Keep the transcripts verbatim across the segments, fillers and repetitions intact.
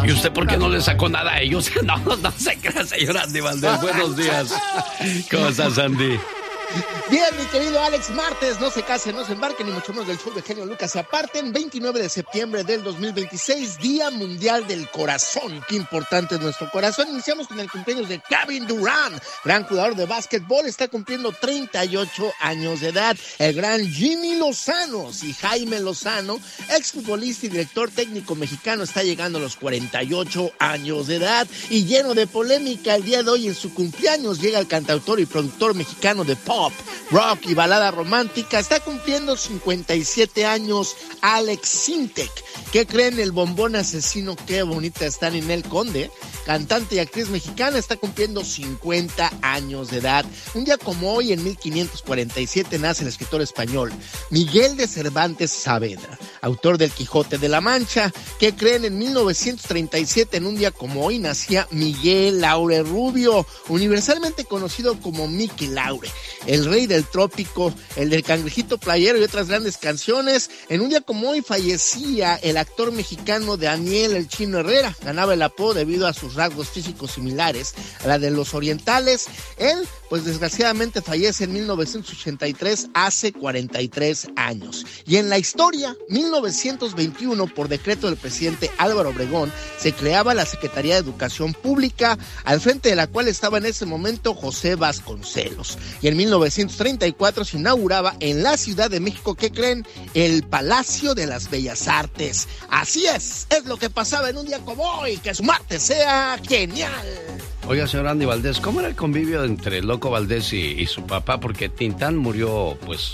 ¿Y usted por qué no le sacó nada a ellos? No, no se crea, señor Andy Valdés. Buenos días. ¿Cómo estás, Andy? Bien, mi querido Alex, martes, no se casen, no se embarquen, ni mucho menos del show de Genio Lucas se aparten. veintinueve de septiembre del dos mil veintiséis, Día Mundial del Corazón. Qué importante es nuestro corazón. Iniciamos con el cumpleaños de Kevin Durant, gran jugador de básquetbol, está cumpliendo treinta y ocho años de edad. El gran Jimmy Lozano y Jaime Lozano, exfutbolista y director técnico mexicano, está llegando a los cuarenta y ocho años de edad. Y lleno de polémica, el día de hoy en su cumpleaños llega el cantautor y productor mexicano de pop, rock y balada romántica. Está cumpliendo cincuenta y siete años Alex Sintek. ¿Qué creen? El bombón asesino, qué bonita está Ninel Conde, cantante y actriz mexicana, está cumpliendo cincuenta años de edad. Un día como hoy, en mil quinientos cuarenta y siete, nace el escritor español Miguel de Cervantes Saavedra, autor del Quijote de la Mancha. ¿Qué creen? En mil novecientos treinta y siete, en un día como hoy, nacía Miguel Laure Rubio, universalmente conocido como Mickey Laure, el rey del trópico, el del cangrejito playero y otras grandes canciones. En un día como hoy fallecía el actor mexicano Daniel El Chino Herrera. Ganaba el apodo debido a sus rasgos físicos similares a la de los orientales. Él, pues desgraciadamente fallece en mil novecientos ochenta y tres, hace cuarenta y tres años. Y en la historia, mil novecientos veintiuno, por decreto del presidente Álvaro Obregón, se creaba la Secretaría de Educación Pública, al frente de la cual estaba en ese momento José Vasconcelos. Y en mil novecientos treinta y cuatro se inauguraba en la Ciudad de México, ¿qué creen? El Palacio de las Bellas Artes. Así es, es lo que pasaba en un día como hoy. Que su martes sea genial. Oiga, señor Andy Valdés, ¿cómo era el convivio entre Loco Valdés y, y su papá? Porque Tintán murió, pues...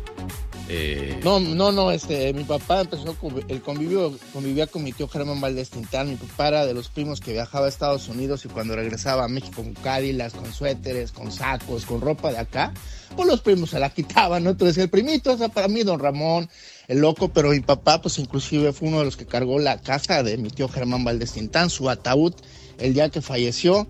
Eh... No, no, no, este, mi papá empezó, el convivio, convivía con mi tío Germán Valdés Tintán. Mi papá era de los primos que viajaba a Estados Unidos y cuando regresaba a México con Cádilas, con suéteres, con sacos, con ropa de acá, pues los primos se la quitaban, ¿no? Entonces el primito, o sea, para mí don Ramón, el Loco, pero mi papá, pues inclusive fue uno de los que cargó la casa de mi tío Germán Valdés Tintán, su ataúd, el día que falleció.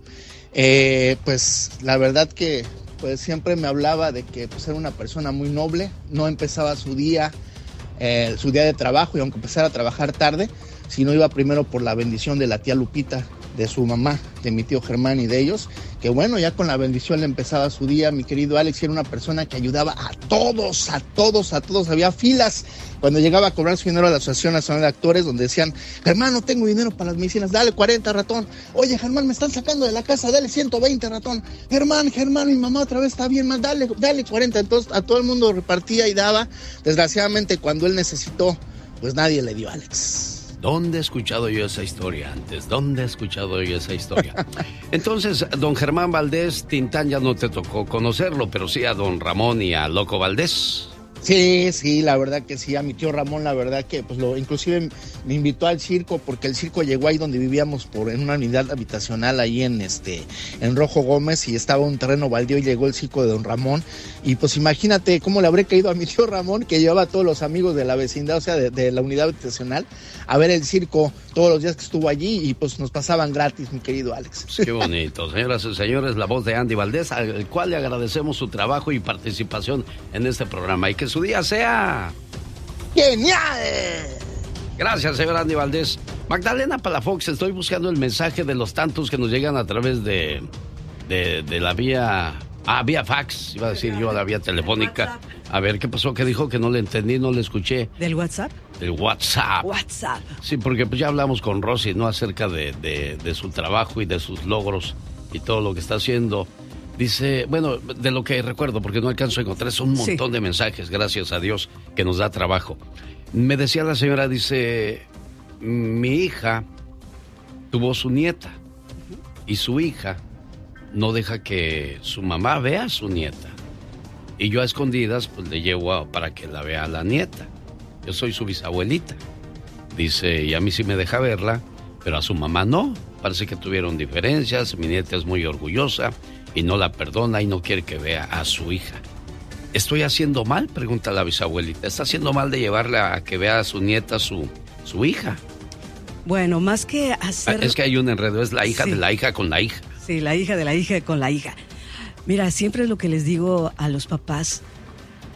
Eh, pues la verdad que pues siempre me hablaba de que pues era una persona muy noble, no empezaba su día, eh, su día de trabajo, y aunque empezara a trabajar tarde, si no iba primero por la bendición de la tía Lupita, de su mamá, de mi tío Germán y de ellos, que bueno, ya con la bendición le empezaba su día. Mi querido Alex era una persona que ayudaba a todos, a todos, a todos. Había filas cuando llegaba a cobrar su dinero a la Asociación Nacional de Actores, donde decían, Germán, no tengo dinero para las medicinas, dale cuarenta, ratón. Oye, Germán, me están sacando de la casa, dale ciento veinte, ratón. Germán, Germán, mi mamá otra vez está bien mal, dale, dale cuarenta. Entonces a todo el mundo repartía y daba. Desgraciadamente, cuando él necesitó, pues nadie le dio, Alex. ¿Dónde he escuchado yo esa historia antes? ¿Dónde he escuchado yo esa historia? Entonces, don Germán Valdés Tintán ya no te tocó conocerlo, pero sí a don Ramón y a Loco Valdés. Sí, sí, la verdad que sí, a mi tío Ramón, la verdad que pues lo, inclusive me invitó al circo, porque el circo llegó ahí donde vivíamos, por en una unidad habitacional ahí en este en Rojo Gómez, y estaba un terreno baldío y llegó el circo de don Ramón, y pues imagínate cómo le habré caído a mi tío Ramón, que llevaba a todos los amigos de la vecindad, o sea, de, de la unidad habitacional, a ver el circo todos los días que estuvo allí, y pues nos pasaban gratis, mi querido Alex. Qué bonito. Señoras y señores, la voz de Andy Valdés, al cual le agradecemos su trabajo y participación en este programa, y que su día sea ¡genial! Gracias, señor Andy Valdés. Magdalena Palafox, estoy buscando el mensaje de los tantos que nos llegan a través de, de, de la vía... Ah, vía fax, iba a decir yo, la vía telefónica. A ver, ¿qué pasó? ¿Qué dijo? Que no le entendí, no le escuché. ¿Del WhatsApp? Del WhatsApp. WhatsApp. Sí, porque pues ya hablamos con Rosy, ¿no? Acerca de, de, de su trabajo y de sus logros y todo lo que está haciendo. Dice, bueno, de lo que recuerdo, porque no alcanzo a encontrar, son un montón sí. de mensajes, gracias a Dios, que nos da trabajo. Me decía la señora, dice, mi hija tuvo su nieta y su hija no deja que su mamá vea a su nieta. Y yo a escondidas, pues le llevo a, para que la vea a la nieta. Yo soy su bisabuelita. Dice, y a mí sí me deja verla, pero a su mamá no. Parece que tuvieron diferencias, mi nieta es muy orgullosa y no la perdona y no quiere que vea a su hija. ¿Estoy haciendo mal?, pregunta la bisabuelita. ¿Está haciendo mal de llevarla a que vea a su nieta, su, su hija? Bueno, más que hacer... Es que hay un enredo, es la hija sí. de la hija con la hija. Sí, la hija de la hija con la hija. Mira, siempre es lo que les digo a los papás.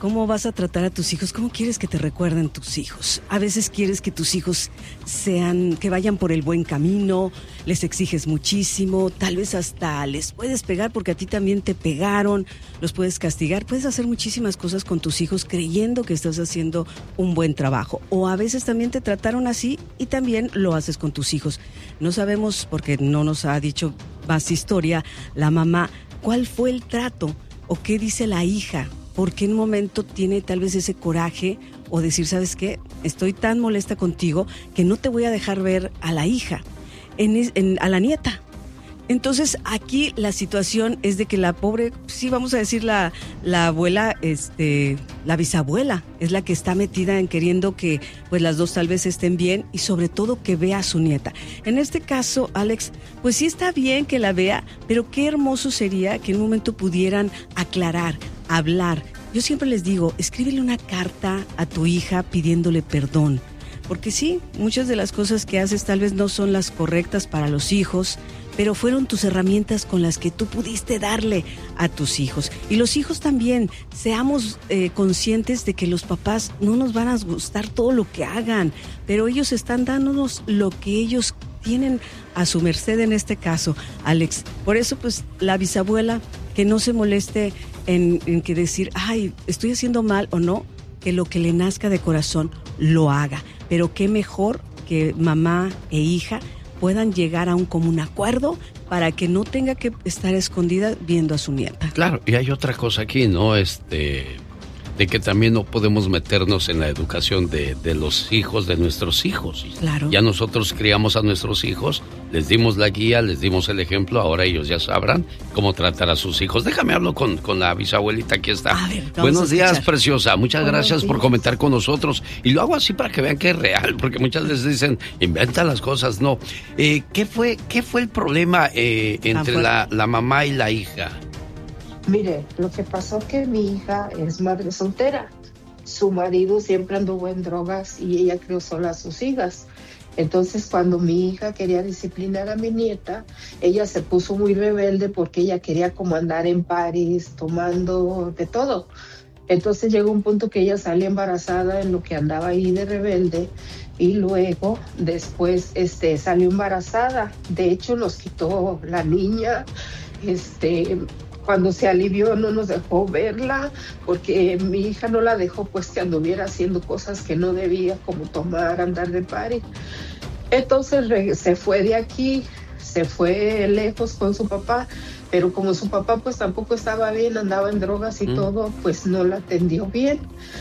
¿Cómo vas a tratar a tus hijos? ¿Cómo quieres que te recuerden tus hijos? A veces quieres que tus hijos sean, que vayan por el buen camino, les exiges muchísimo, tal vez hasta les puedes pegar porque a ti también te pegaron, los puedes castigar, puedes hacer muchísimas cosas con tus hijos creyendo que estás haciendo un buen trabajo. O a veces también te trataron así y también lo haces con tus hijos. No sabemos, porque no nos ha dicho más historia, la mamá, cuál fue el trato o qué dice la hija. Porque en un momento tiene tal vez ese coraje o decir, ¿sabes qué? Estoy tan molesta contigo que no te voy a dejar ver a la hija, en, en, a la nieta. Entonces aquí la situación es de que la pobre, sí vamos a decir la, la abuela, este, la bisabuela, es la que está metida en queriendo que pues las dos tal vez estén bien y sobre todo que vea a su nieta. En este caso, Alex, pues sí está bien que la vea, pero qué hermoso sería que en un momento pudieran aclarar, hablar. Yo siempre les digo, escríbele una carta a tu hija pidiéndole perdón. Porque sí, muchas de las cosas que haces tal vez no son las correctas para los hijos, pero fueron tus herramientas con las que tú pudiste darle a tus hijos. Y los hijos también, seamos eh, conscientes de que los papás no nos van a gustar todo lo que hagan, pero ellos están dándonos lo que ellos tienen a su merced en este caso, Alex. Por eso, pues, la bisabuela, que no se moleste en, en que decir, ay, estoy haciendo mal o no, que lo que le nazca de corazón lo haga. Pero qué mejor que mamá e hija puedan llegar a un común acuerdo para que no tenga que estar escondida viendo a su nieta. Claro, y hay otra cosa aquí, ¿no? Este, de que también no podemos meternos en la educación de, de los hijos de nuestros hijos. Claro. Ya nosotros criamos a nuestros hijos, les dimos la guía, les dimos el ejemplo, ahora ellos ya sabrán cómo tratar a sus hijos. Déjame hablar con, con la bisabuelita, aquí está. A ver, Buenos días, preciosa, muchas Buenos gracias días. por comentar con nosotros. Y lo hago así para que vean que es real, porque muchas veces dicen, inventa las cosas, no. Eh, ¿qué fue, qué fue el problema eh, entre la, la mamá y la hija? Mire, lo que pasó que mi hija es madre soltera. Su marido siempre anduvo en drogas y ella crió sola a sus hijas. Entonces, cuando mi hija quería disciplinar a mi nieta, ella se puso muy rebelde porque ella quería como andar en París, tomando de todo. Entonces llegó un punto que ella salió embarazada en lo que andaba ahí de rebelde y luego después este, salió embarazada. De hecho, nos quitó la niña, este... Cuando se alivió no nos dejó verla porque mi hija no la dejó pues que anduviera haciendo cosas que no debía, como tomar, andar de party. Entonces re- se fue de aquí, se fue lejos con su papá, pero como su papá pues tampoco estaba bien, andaba en drogas y mm. todo, pues no la atendió bien.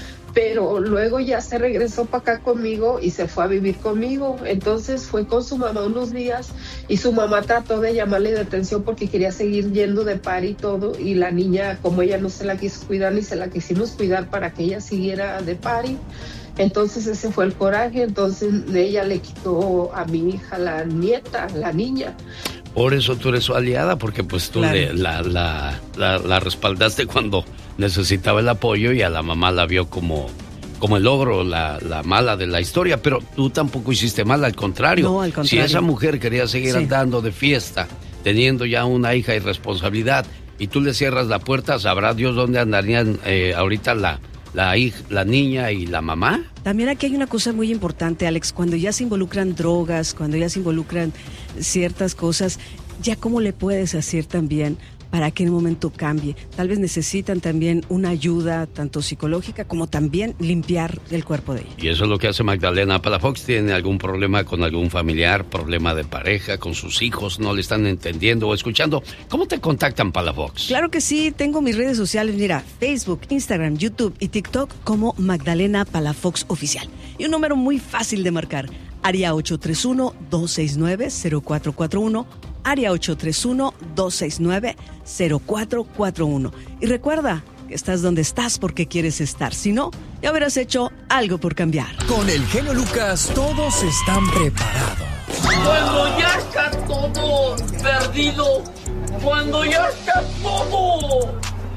Pero luego ya se regresó para acá conmigo y se fue a vivir conmigo. Entonces fue con su mamá unos días y su mamá trató de llamarle de atención porque quería seguir yendo de par y todo. Y la niña, como ella no se la quiso cuidar ni se la quisimos cuidar para que ella siguiera de party, entonces ese fue el coraje. Entonces ella le quitó a mi hija la nieta, la niña. Por eso tú eres su aliada, porque pues tú Claro. le, la, la, la, la respaldaste cuando necesitaba el apoyo y a la mamá la vio como, como el ogro, la, la mala de la historia. Pero tú tampoco hiciste mal, al contrario. No, al contrario. Si esa mujer quería seguir Sí. andando de fiesta, teniendo ya una hija y responsabilidad, y tú le cierras la puerta, sabrá Dios dónde andarían eh, ahorita la, la, hija, la niña y la mamá. También aquí hay una cosa muy importante, Alex, cuando ya se involucran drogas, cuando ya se involucran ciertas cosas, ya cómo le puedes hacer también para que en un momento cambie. Tal vez necesitan también una ayuda, tanto psicológica como también limpiar el cuerpo de ella. Y eso es lo que hace Magdalena Palafox. ¿Tiene algún problema con algún familiar, problema de pareja, con sus hijos, no le están entendiendo o escuchando? ¿Cómo te contactan, Palafox? Claro que sí, tengo mis redes sociales, mira, Facebook, Instagram, YouTube y TikTok como Magdalena Palafox Oficial. Y un número muy fácil de marcar, área ocho tres uno, dos seis nueve, cero cuatro cuatro uno, área ocho tres uno, dos seis nueve, cero cuatro cuatro uno. Y recuerda que estás donde estás porque quieres estar, si no, ya habrás hecho algo por cambiar. Con el genio Lucas todos están preparados. Cuando ya está todo perdido, cuando ya está todo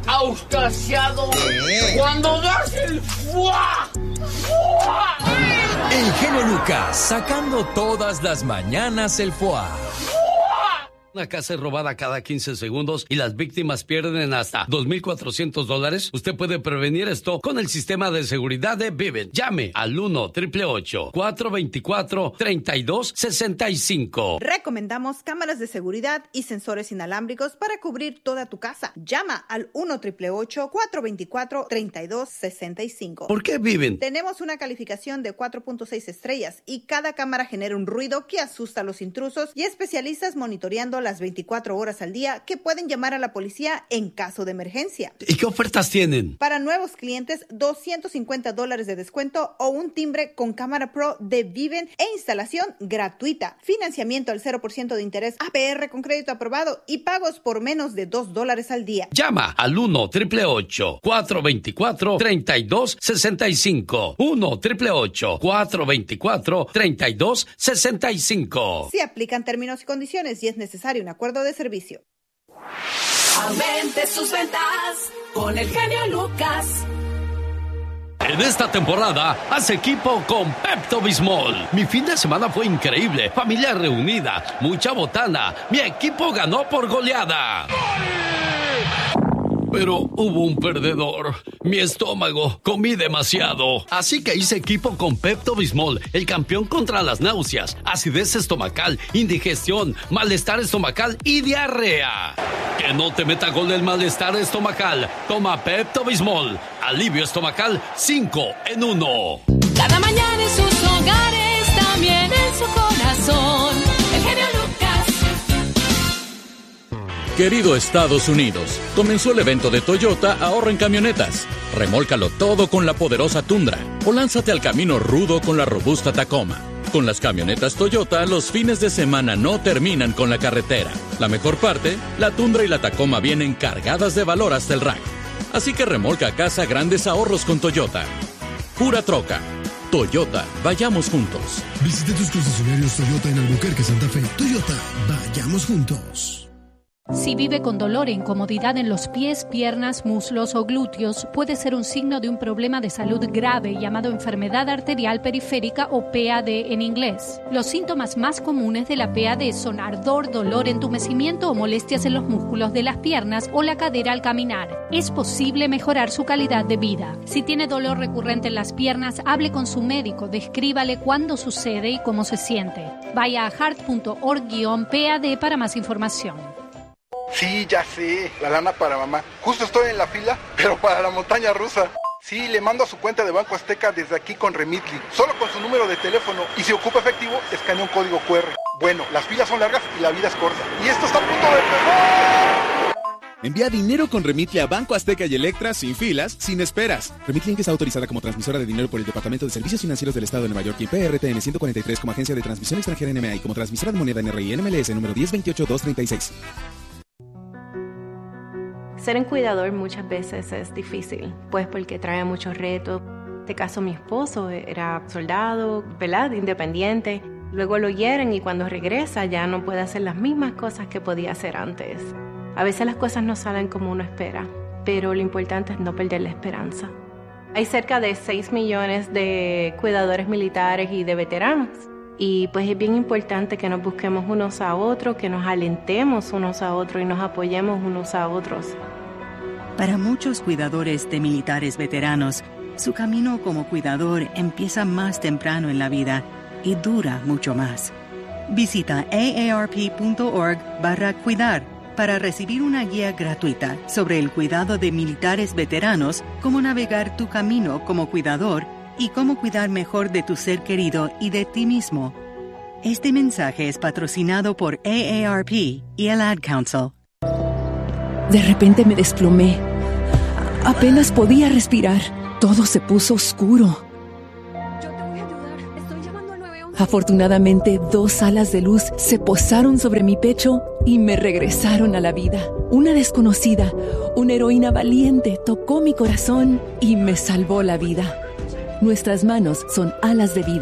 auscasiado, cuando das el fuá, fuá. El genio Lucas sacando todas las mañanas el foie. Una casa es robada cada quince segundos y las víctimas pierden hasta dos mil cuatrocientos dólares. Usted puede prevenir esto con el sistema de seguridad de Vivint. Llame al uno, ocho ocho ocho, cuatro dos cuatro, tres dos seis cinco. Recomendamos cámaras de seguridad y sensores inalámbricos para cubrir toda tu casa. Llama al uno, ocho ocho ocho, cuatro dos cuatro, tres dos seis cinco. ¿Por qué Vivint? Tenemos una calificación de cuatro punto seis estrellas y cada cámara genera un ruido que asusta a los intrusos y especialistas monitoreando las veinticuatro horas al día que pueden llamar a la policía en caso de emergencia. ¿Y qué ofertas tienen? Para nuevos clientes, doscientos cincuenta dólares de descuento o un timbre con cámara pro de Vivint e instalación gratuita. Financiamiento al cero por ciento de interés, A P R con crédito aprobado y pagos por menos de dos dólares al día. Llama al uno, ocho ocho ocho, cuatro dos cuatro, tres dos seis cinco. uno, ocho ocho ocho, cuatro dos cuatro, tres dos seis cinco. Se aplican términos y condiciones y es necesario un acuerdo de servicio. Aumente sus ventas con el genio Lucas. En esta temporada, haz equipo con Pepto-Bismol. Mi fin de semana fue increíble. Familia reunida, mucha botana. Mi equipo ganó por goleada. Pero hubo un perdedor. Mi estómago. Comí demasiado. Así que hice equipo con Pepto-Bismol, el campeón contra las náuseas, acidez estomacal, indigestión, malestar estomacal y diarrea. Que no te meta gol el malestar estomacal. Toma Pepto-Bismol. Alivio estomacal cinco en uno. Cada mañana en sus hogares, también en su corazón. El genio Lucas. Querido Estados Unidos, comenzó el evento de Toyota Ahorra en Camionetas. Remólcalo todo con la poderosa Tundra o lánzate al camino rudo con la robusta Tacoma. Con las camionetas Toyota, los fines de semana no terminan con la carretera. La mejor parte, la Tundra y la Tacoma vienen cargadas de valor hasta el rack. Así que remolca a casa grandes ahorros con Toyota. Pura troca. Toyota, vayamos juntos. Visite tus concesionarios Toyota en Albuquerque, Santa Fe. Toyota, vayamos juntos. Si vive con dolor e incomodidad en los pies, piernas, muslos o glúteos, puede ser un signo de un problema de salud grave llamado enfermedad arterial periférica o P A D en inglés. Los síntomas más comunes de la P A D son ardor, dolor, entumecimiento o molestias en los músculos de las piernas o la cadera al caminar. Es posible mejorar su calidad de vida. Si tiene dolor recurrente en las piernas, hable con su médico, descríbale cuándo sucede y cómo se siente. Vaya a heart punto org guión P A D para más información. Sí, ya sé, la lana para mamá. Justo estoy en la fila, pero para la montaña rusa. Sí, le mando a su cuenta de Banco Azteca desde aquí con Remitly, solo con su número de teléfono. Y si ocupa efectivo, escanea un código cu erre. Bueno, las filas son largas y la vida es corta. Y esto está a punto de pegar. Envía dinero con Remitly a Banco Azteca y Electra sin filas, sin esperas. Remitly Inc está autorizada como transmisora de dinero por el Departamento de Servicios Financieros del Estado de Nueva York y P R T N ciento cuarenta y tres como agencia de transmisión extranjera N M A y como transmisora de moneda N R I N M L S número diez veintiocho dos treinta y seis. Ser un cuidador muchas veces es difícil, pues porque trae muchos retos. En este caso mi esposo era soldado, ¿verdad? Independiente. Luego lo hieren y cuando regresa ya no puede hacer las mismas cosas que podía hacer antes. A veces las cosas no salen como uno espera, pero lo importante es no perder la esperanza. Hay cerca de seis millones de cuidadores militares y de veteranos. Y pues es bien importante que nos busquemos unos a otros, que nos alentemos unos a otros y nos apoyemos unos a otros. Para muchos cuidadores de militares veteranos, su camino como cuidador empieza más temprano en la vida y dura mucho más. Visita A A R P punto org barra cuidar para recibir una guía gratuita sobre el cuidado de militares veteranos, cómo navegar tu camino como cuidador y cómo cuidar mejor de tu ser querido y de ti mismo. Este mensaje es patrocinado por A A R P y el Ad Council. De repente me desplomé. Apenas podía respirar. Todo se puso oscuro. Yo te voy a ayudar. Estoy llamando al nueve once. Afortunadamente, dos alas de luz se posaron sobre mi pecho y me regresaron a la vida. Una desconocida, una heroína valiente, tocó mi corazón y me salvó la vida. Nuestras manos son alas de vida.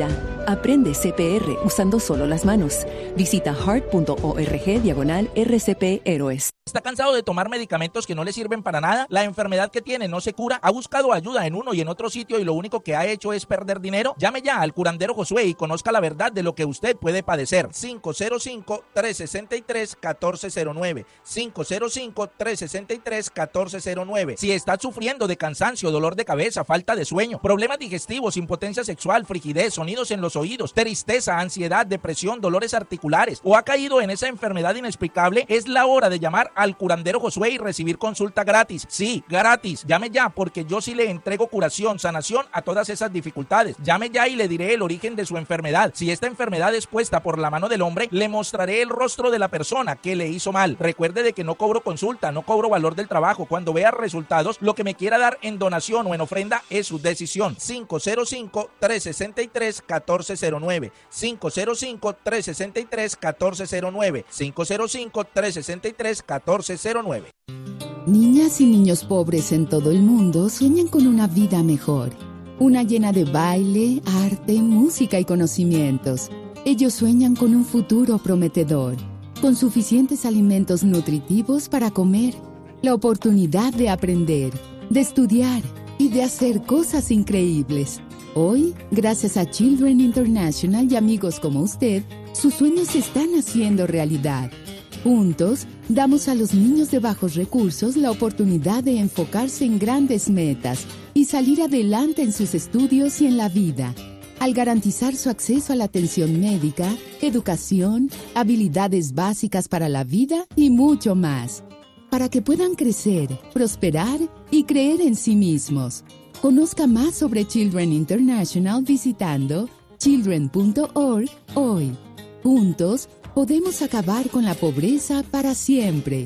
Aprende C P R usando solo las manos. Visita heart.org diagonal R C P Héroes. ¿Está cansado de tomar medicamentos que no le sirven para nada? ¿La enfermedad que tiene no se cura? ¿Ha buscado ayuda en uno y en otro sitio y lo único que ha hecho es perder dinero? Llame ya al curandero Josué y conozca la verdad de lo que usted puede padecer. cinco cero cinco, tres seis tres, uno cuatro cero nueve. cinco cero cinco, tres seis tres, uno cuatro cero nueve. Si está sufriendo de cansancio, dolor de cabeza, falta de sueño, problemas digestivos, impotencia sexual, frigidez, sonidos en los oídos, tristeza, ansiedad, depresión, dolores articulares o ha caído en esa enfermedad inexplicable, es la hora de llamar al curandero Josué y recibir consulta gratis. Sí, gratis. Llame ya porque yo sí le entrego curación, sanación a todas esas dificultades. Llame ya y le diré el origen de su enfermedad. Si esta enfermedad es puesta por la mano del hombre, le mostraré el rostro de la persona que le hizo mal. Recuerde de que no cobro consulta, no cobro valor del trabajo. Cuando vea resultados, lo que me quiera dar en donación o en ofrenda es su decisión. cinco cero cinco, tres seis tres, uno cuatro cero nueve. cinco cero cinco, tres seis tres, uno cuatro cero nueve. cinco cero cinco, tres seis tres, uno cuatro cero nueve. Niñas y niños pobres en todo el mundo sueñan con una vida mejor. Una llena de baile, arte, música y conocimientos. Ellos sueñan con un futuro prometedor, con suficientes alimentos nutritivos para comer, la oportunidad de aprender, de estudiar y de hacer cosas increíbles. Hoy, gracias a Children International y amigos como usted, sus sueños se están haciendo realidad. Juntos, damos a los niños de bajos recursos la oportunidad de enfocarse en grandes metas y salir adelante en sus estudios y en la vida, al garantizar su acceso a la atención médica, educación, habilidades básicas para la vida y mucho más, para que puedan crecer, prosperar y creer en sí mismos. Conozca más sobre Children International visitando children punto org hoy. Juntos, podemos acabar con la pobreza para siempre.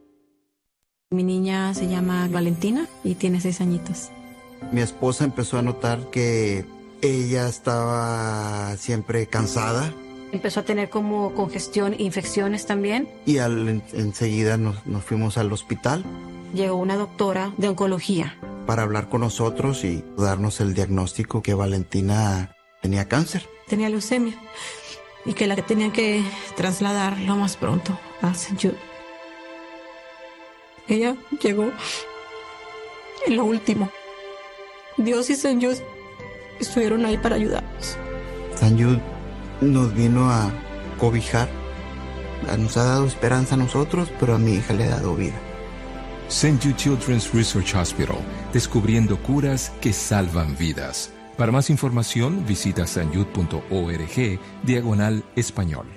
Mi niña se llama Valentina y tiene seis añitos. Mi esposa empezó a notar que ella estaba siempre cansada. Empezó a tener como congestión e infecciones también. Y al, en, enseguida nos, nos fuimos al hospital. Llegó una doctora de oncología para hablar con nosotros y darnos el diagnóstico que Valentina tenía cáncer. Tenía leucemia. Y que la tenían que trasladar lo más pronto a Saint Jude. Ella llegó en lo último. Dios y Saint Jude estuvieron ahí para ayudarnos. Saint Jude nos vino a cobijar. Nos ha dado esperanza a nosotros, pero a mi hija le ha dado vida. Saint Jude Children's Research Hospital, descubriendo curas que salvan vidas. Para más información, visita sanyud punto org, diagonal español.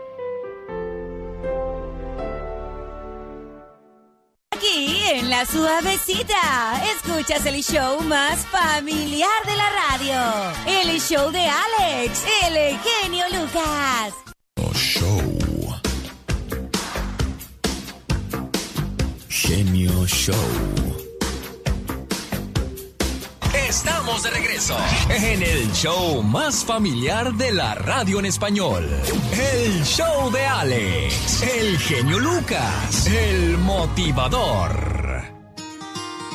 Aquí en La Suavecita, escuchas el show más familiar de la radio. El show de Alex, el genio Lucas. Show. Genio Show. Estamos de regreso en el show más familiar de la radio en español. El show de Alex, el genio Lucas, el motivador.